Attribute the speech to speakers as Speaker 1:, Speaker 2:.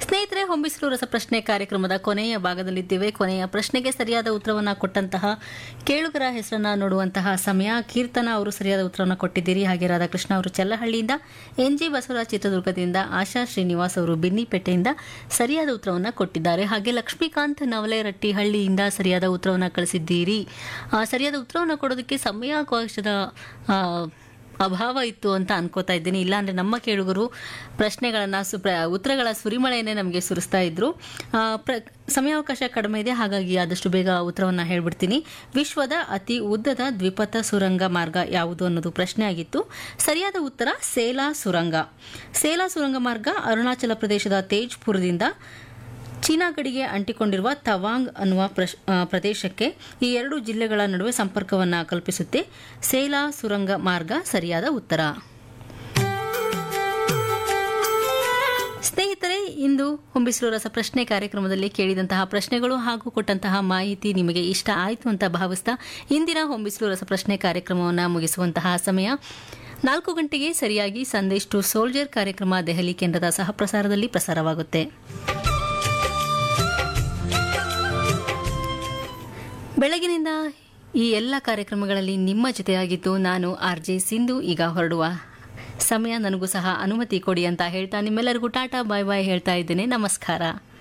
Speaker 1: ಸ್ನೇಹಿತರೆ, ಹೊಂಬಿಸಿಲು ರಸಪ್ರಶ್ನೆ ಕಾರ್ಯಕ್ರಮದ ಕೊನೆಯ ಭಾಗದಲ್ಲಿದ್ದೇವೆ. ಕೊನೆಯ ಪ್ರಶ್ನೆಗೆ ಸರಿಯಾದ ಉತ್ತರವನ್ನು ಕೊಟ್ಟಂತಹ ಕೇಳುಗರ ಹೆಸರನ್ನ ನೋಡುವಂತಹ ಸಮಯ. ಕೀರ್ತನ ಅವರು ಸರಿಯಾದ ಉತ್ತರವನ್ನು ಕೊಟ್ಟಿದ್ದೀರಿ. ಹಾಗೆ ರಾಧಾಕೃಷ್ಣ ಅವರು ಚಲ್ಲಹಳ್ಳಿಯಿಂದ, ಎನ್ಜಿ ಬಸವರಾಜ್ ಚಿತ್ರದುರ್ಗದಿಂದ, ಆಶಾ ಶ್ರೀನಿವಾಸ್ ಅವರು ಬಿನ್ನಿಪೇಟೆಯಿಂದ ಸರಿಯಾದ ಉತ್ತರವನ್ನು ಕೊಟ್ಟಿದ್ದಾರೆ. ಹಾಗೆ ಲಕ್ಷ್ಮೀಕಾಂತ್ ನವಲೆರಟ್ಟಿ ಹಳ್ಳಿಯಿಂದ ಸರಿಯಾದ ಉತ್ತರವನ್ನು ಕಳಿಸಿದ್ದೀರಿ. ಸರಿಯಾದ ಉತ್ತರವನ್ನು ಕೊಡೋದಕ್ಕೆ ಸಮಯಾವಕಾಶದ ಅಭಾವ ಇತ್ತು ಅಂತ ಅನ್ಕೋತಾ ಇದ್ದೀನಿ. ಇಲ್ಲಾಂದ್ರೆ ನಮ್ಮ ಕೇಳುಗರು ಪ್ರಶ್ನೆಗಳನ್ನು ಉತ್ತರಗಳ ಸುರಿಮಳೆಯನ್ನೇ ನಮಗೆ ಸುರಿಸ್ತಾ ಇದ್ರು. ಸಮಯಾವಕಾಶ ಕಡಿಮೆ ಇದೆ, ಹಾಗಾಗಿ ಆದಷ್ಟು ಬೇಗ ಉತ್ತರವನ್ನು ಹೇಳ್ಬಿಡ್ತೀನಿ. ವಿಶ್ವದ ಅತಿ ಉದ್ದದ ದ್ವಿಪಥ ಸುರಂಗ ಮಾರ್ಗ ಯಾವುದು ಅನ್ನೋದು ಪ್ರಶ್ನೆ ಆಗಿತ್ತು. ಸರಿಯಾದ ಉತ್ತರ ಸೇಲಾ ಸುರಂಗ. ಸೇಲಾ ಸುರಂಗ ಮಾರ್ಗ ಅರುಣಾಚಲ ಪ್ರದೇಶದ ತೇಜ್ಪುರದಿಂದ ಚೀನಾ ಗಡಿಗೆ ಅಂಟಿಕೊಂಡಿರುವ ತವಾಂಗ್ ಅನ್ನುವ ಪ್ರದೇಶಕ್ಕೆ ಈ ಎರಡು ಜಿಲ್ಲೆಗಳ ನಡುವೆ ಸಂಪರ್ಕವನ್ನು ಕಲ್ಪಿಸುತ್ತೆ. ಸೇಲಾ ಸುರಂಗ ಮಾರ್ಗ ಸರಿಯಾದ ಉತ್ತರ. ಸ್ನೇಹಿತರೆ, ಇಂದು ಹೊಂಬಿಸಿಲು ರಸಪ್ರಶ್ನೆ ಕಾರ್ಯಕ್ರಮದಲ್ಲಿ ಕೇಳಿದಂತಹ ಪ್ರಶ್ನೆಗಳು ಹಾಗೂ ಕೊಟ್ಟಂತಹ ಮಾಹಿತಿ ನಿಮಗೆ ಇಷ್ಟ ಆಯಿತು ಅಂತ ಭಾವಿಸ್ತಾ ಇಂದಿನ ಹೊಂಬಿಸಿಲು ರಸಪ್ರಶ್ನೆ ಕಾರ್ಯಕ್ರಮವನ್ನು ಮುಗಿಸುವಂತಹ ಸಮಯ. 4 ಗಂಟೆಗೆ ಸರಿಯಾಗಿ ಸಂದೇಶ್ ಟು ಸೋಲ್ಜರ್ ಕಾರ್ಯಕ್ರಮ ದೆಹಲಿ ಕೇಂದ್ರದ ಸಹಪ್ರಸಾರದಲ್ಲಿ ಪ್ರಸಾರವಾಗುತ್ತೆ. ಬೆಳಗಿನಿಂದ ಈ ಎಲ್ಲ ಕಾರ್ಯಕ್ರಮಗಳಲ್ಲಿ ನಿಮ್ಮ ಜೊತೆಯಾಗಿದ್ದು ನಾನು ಆರ್ಜೆ ಸಿಂಧು. ಈಗ ಹೊರಡುವ ಸಮಯ, ನನಗೂ ಸಹ ಅನುಮತಿ ಕೊಡಿ ಅಂತ ಹೇಳ್ತಾ ನಿಮ್ಮೆಲ್ಲರಿಗೂ ಟಾಟಾ ಬಾಯ್ ಬಾಯ್ ಹೇಳ್ತಾ ಇದ್ದೇನೆ. ನಮಸ್ಕಾರ.